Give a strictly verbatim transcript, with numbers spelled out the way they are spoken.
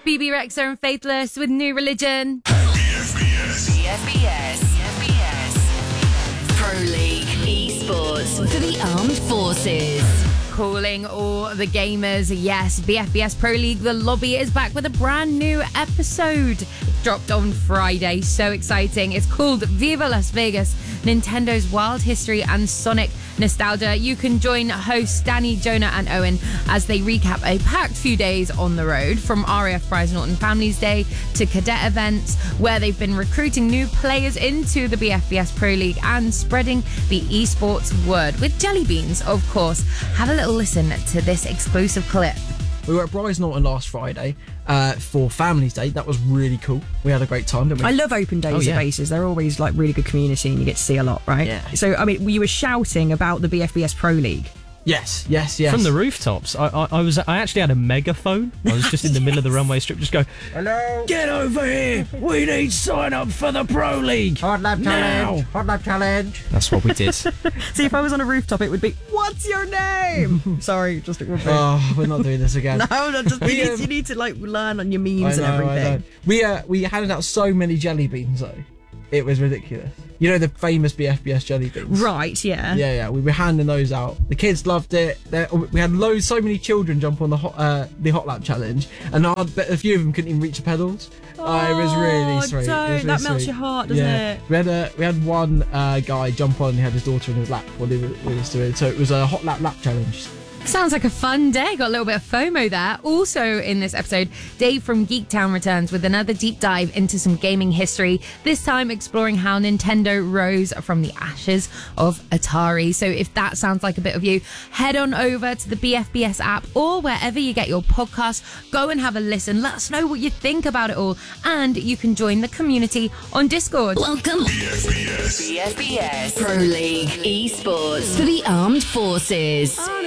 Phoebe Rexha and Faithless with New Religion. B F B S. B F B S. B F B S. Pro League Esports for the Armed Forces. Calling all the gamers, yes, B F B S Pro League The Lobby is back with a brand new episode. Dropped on Friday, so exciting. It's called Viva Las Vegas, Nintendo's Wild History and Sonic Nostalgia. You can join hosts Danny, Jonah and Owen as they recap a packed few days on the road, from R A F Prize Norton Families Day to cadet events, where they've been recruiting new players into the B F B S Pro League and spreading the esports word with jelly beans, of course. Have a little listen to this exclusive clip. We were at Prize Norton last Friday uh, for Families Day. That was really cool. We had a great time, didn't we? I love open days Oh, yeah. at bases. They're always like really good community and you get to see a lot, right? Yeah. So, I mean, you were shouting about the B F B S Pro League. Yes, yes, yes. From the rooftops. I, I, I was. I actually had a megaphone. I was just in the middle of the runway strip, just go, Hello. get over here! We need sign up for the Pro League. Hot lap challenge. Hot lap challenge. That's what we did. See, if I was on a rooftop, it would be, what's your name? Sorry, just it would be. Oh, we're not doing this again. No, no, just, you, We, need, um, you need to like learn on your I memes know, and I everything. know. We uh, we handed out so many jelly beans though. It was ridiculous. You know the famous B F B S jelly beans? Right, yeah. Yeah, yeah. We were handing those out. The kids loved it. They're, we had loads, so many children jump on the hot, uh, the hot lap challenge, and I bet a few of them couldn't even reach the pedals. Oh, it was really sweet. It was don't. really That melts sweet. your heart, doesn't yeah. it? We had a we had one uh, guy jump on and he had his daughter in his lap while he was, he was doing it. So it was a hot lap lap challenge. Sounds like a fun day. Got a little bit of FOMO there. Also in this episode, Dave from Geektown returns with another deep dive into some gaming history, this time exploring how Nintendo rose from the ashes of Atari. So if that sounds like a bit of you, head on over to the B F B S app or wherever you get your podcasts. Go and have a listen. Let us know what you think about it all. And you can join the community on Discord. Welcome. B F B S. B F B S Pro League Esports for the Armed Forces.